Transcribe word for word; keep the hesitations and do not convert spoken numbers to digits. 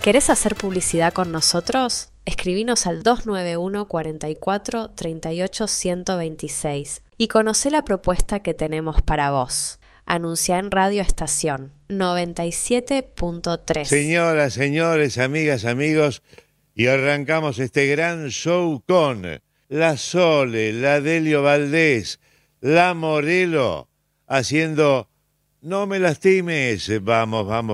¿Querés hacer publicidad con nosotros? Escribinos al dos nueve uno, cuarenta y cuatro, treinta y ocho, ciento veintiséis y conocé la propuesta que tenemos para vos. Anuncia en Radio Estación noventa y siete punto tres. Señoras, señores, amigas, amigos, y arrancamos este gran show con la Sole, la Delio Valdés, la Morelo, haciendo No me lastimes. Vamos, vamos.